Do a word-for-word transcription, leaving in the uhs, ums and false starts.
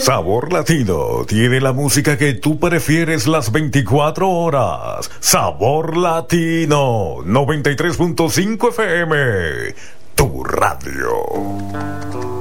Sabor Latino tiene la música que tú prefieres las veinticuatro horas. Sabor Latino noventa y tres punto cinco F M, tu radio.